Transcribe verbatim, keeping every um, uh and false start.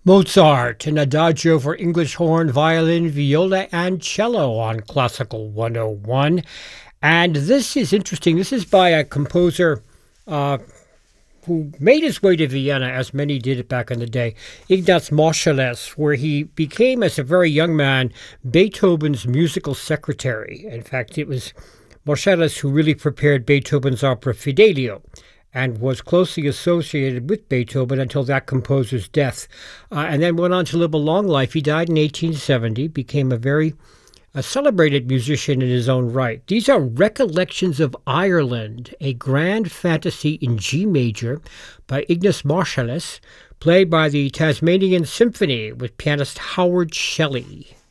Mozart, an adagio for English horn, violin, viola, and cello on Classical one oh one. And this is interesting. This is by a composer uh, who made his way to Vienna, as many did back in the day, Ignaz Moscheles, where he became, as a very young man, Beethoven's musical secretary. In fact, it was Moscheles who really prepared Beethoven's opera Fidelio, and was closely associated with Beethoven until that composer's death, uh, and then went on to live a long life. He died in eighteen seventy, became a very a celebrated musician in his own right. These are Recollections of Ireland, a grand fantasy in G major by Ignaz Moscheles, played by the Tasmanian Symphony with pianist Howard Shelley.